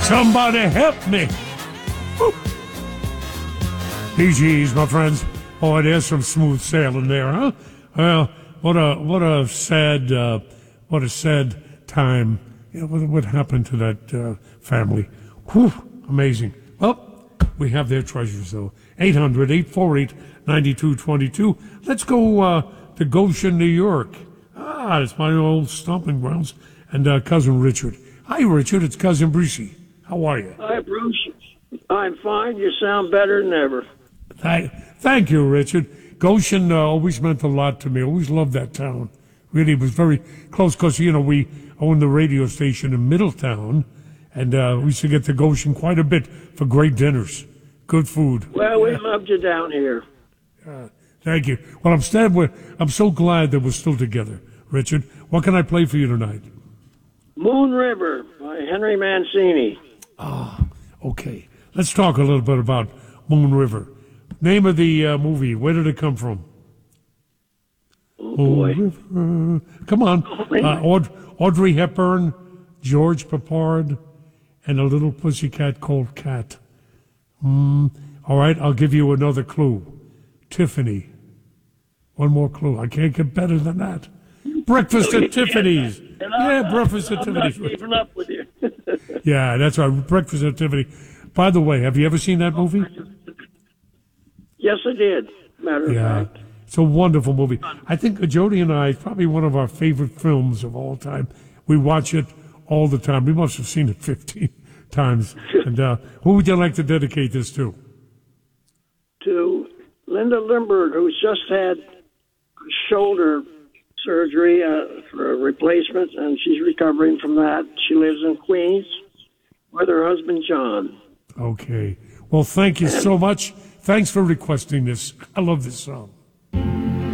Somebody help me. Woo. PG's, my friends. Oh, there's some smooth sailing there, huh? Well, what a sad time. You know, what happened to that family? Whew, amazing. Well, we have their treasures, though. 800-848-9222. Let's go to Goshen, New York. Ah, it's my old stomping grounds. And Cousin Richard. Hi, Richard. It's Cousin Brucey. How are you? Hi, Bruce. I'm fine. You sound better than ever. Thank you, Richard. Goshen always meant a lot to me. I always loved that town. Really, it was very close because, you know, we owned the radio station in Middletown, and we used to get to Goshen quite a bit for great dinners, good food. Well, we loved you down here. Thank you. Well, I'm so glad that we're still together, Richard. What can I play for you tonight? Moon River by Henry Mancini. Ah, okay. Let's talk a little bit about Moon River. Name of the movie. Where did it come from? Oh, boy. Moon River. Come on. Audrey Hepburn, George Peppard, and a little pussycat called Cat. All right, I'll give you another clue. Tiffany. One more clue. I can't get better than that. Breakfast at Tiffany's. Yeah, breakfast at Tiffany's. I'm not keeping up with you. Yeah, that's right. Breakfast at Tiffany. By the way, have you ever seen that movie? Yes, I did. Matter of fact. It's a wonderful movie. I think Jody and I, it's probably one of our favorite films of all time. We watch it all the time. We must have seen it 15 times. And who would you like to dedicate this to? To Linda Lindbergh, who's just had shoulder surgery for a replacement, and she's recovering from that. She lives in Queens with her husband, John. Okay. Well, thank you so much. Thanks for requesting this. I love this song.